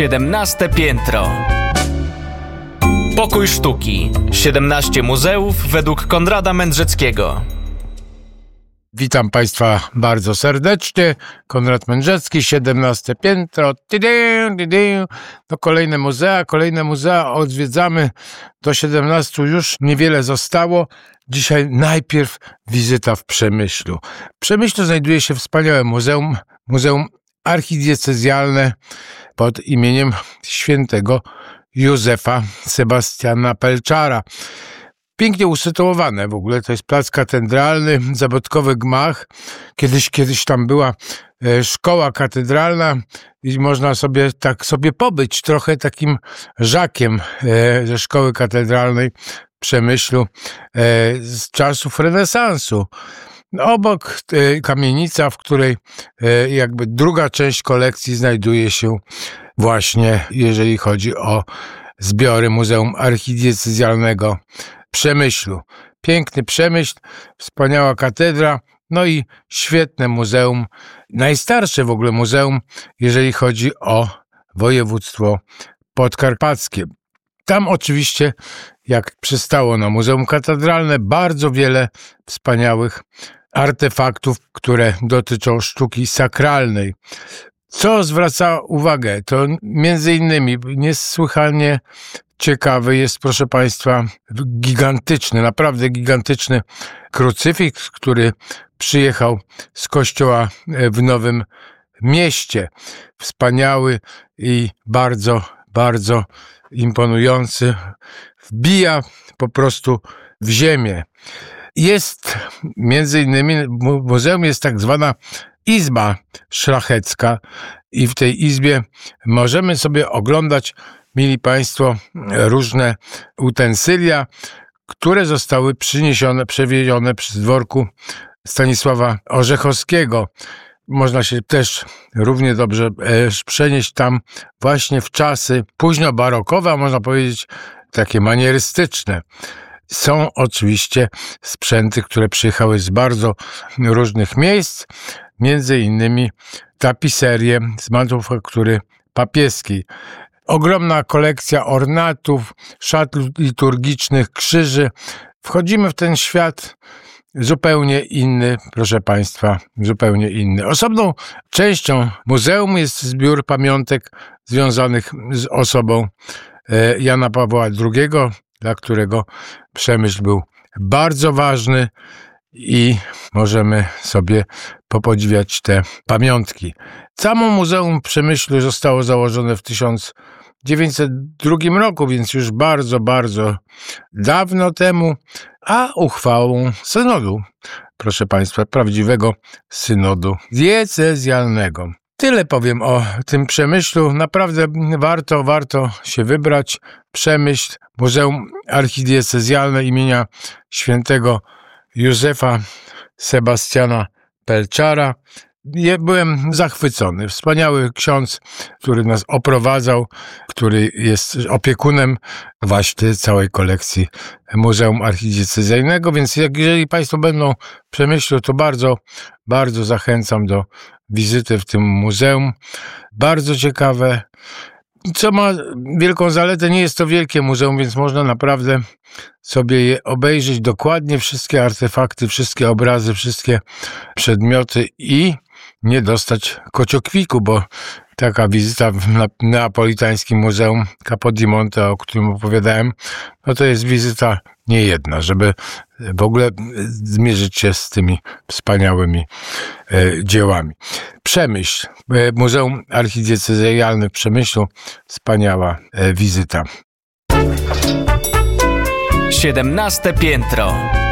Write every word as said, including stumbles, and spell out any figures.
siedemnaste piętro. Pokój sztuki. siedemnaście muzeów według Konrada Mędrzeckiego. Witam Państwa bardzo serdecznie. Konrad Mędrzecki, siedemnaste piętro. No kolejne muzea, kolejne muzea odwiedzamy. Do siedemnastu już niewiele zostało. Dzisiaj najpierw wizyta w Przemyślu. W Przemyślu znajduje się wspaniałe muzeum, muzeum archidiecezjalne pod imieniem świętego Józefa Sebastiana Pelczara. Pięknie usytuowane w ogóle, to jest plac katedralny, zabytkowy gmach. Kiedyś, kiedyś tam była e, szkoła katedralna i można sobie tak sobie pobyć trochę takim żakiem e, ze szkoły katedralnej w Przemyślu e, z czasów renesansu. Obok e, kamienica, w której e, jakby druga część kolekcji znajduje się właśnie, jeżeli chodzi o zbiory Muzeum Archidiecezjalnego Przemyślu. Piękny Przemyśl, wspaniała katedra, no i świetne muzeum, najstarsze w ogóle muzeum, jeżeli chodzi o województwo podkarpackie. Tam oczywiście, jak przystało na Muzeum Katedralne, bardzo wiele wspaniałych artefaktów, które dotyczą sztuki sakralnej. Co zwraca uwagę, to między innymi niesłychanie ciekawy jest, proszę Państwa, gigantyczny, naprawdę gigantyczny krucyfiks, który przyjechał z kościoła w Nowym Mieście. Wspaniały i bardzo, bardzo imponujący. Wbija po prostu w ziemię. Jest między innymi, w muzeum jest tak zwana Izba Szlachecka i w tej izbie możemy sobie oglądać, mili Państwo, różne utensylia, które zostały przyniesione, przewiezione przy dworku Stanisława Orzechowskiego. Można się też równie dobrze przenieść tam właśnie w czasy późno-barokowe, a można powiedzieć takie manierystyczne. Są oczywiście sprzęty, które przyjechały z bardzo różnych miejsc, między innymi tapiserie z manufaktury papieskiej. Ogromna kolekcja ornatów, szat liturgicznych, krzyży. Wchodzimy w ten świat zupełnie inny, proszę Państwa, zupełnie inny. Osobną częścią muzeum jest zbiór pamiątek związanych z osobą Jana Pawła drugiego, dla którego Przemyśl był bardzo ważny i możemy sobie popodziwiać te pamiątki. Samo Muzeum w Przemyślu zostało założone w tysiąc dziewięćset drugim roku, więc już bardzo, bardzo dawno temu, a uchwałą synodu, proszę Państwa, prawdziwego synodu diecezjalnego. Tyle powiem o tym Przemyślu. Naprawdę warto, warto się wybrać. Przemyśl, Muzeum Archidiecezjalne imienia świętego Józefa Sebastiana Pelczara. Byłem zachwycony. Wspaniały ksiądz, który nas oprowadzał, który jest opiekunem właśnie całej kolekcji Muzeum Archidiecezjalnego, więc jak, jeżeli Państwo będą w Przemyślu, to bardzo, bardzo zachęcam do wizyty w tym muzeum. Bardzo ciekawe. Co ma wielką zaletę, nie jest to wielkie muzeum, więc można naprawdę sobie je obejrzeć dokładnie, wszystkie artefakty, wszystkie obrazy, wszystkie przedmioty i nie dostać kociokwiku, bo taka wizyta w neapolitańskim Muzeum Capodimonte, o którym opowiadałem, no to jest wizyta niejedna, żeby w ogóle zmierzyć się z tymi wspaniałymi e, dziełami. Przemyśl, e, Muzeum Archidiecezjalne w Przemyślu, wspaniała e, wizyta. siedemnaste piętro.